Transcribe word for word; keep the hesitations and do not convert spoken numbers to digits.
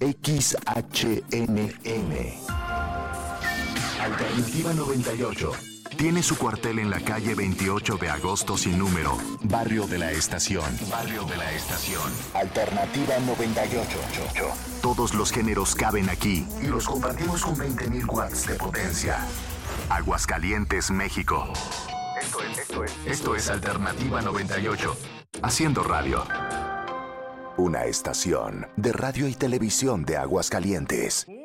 X H N N. Alternativa noventa y ocho. Tiene su cuartel en la calle veintiocho de agosto sin número, Barrio de la Estación. Barrio de la Estación. Alternativa noventa y ocho. Todos los géneros caben aquí y los compartimos con veinte mil watts de potencia. Aguascalientes, México. Esto es, esto es, esto es Alternativa noventa y ocho. Haciendo radio. Una estación de radio y televisión de Aguascalientes.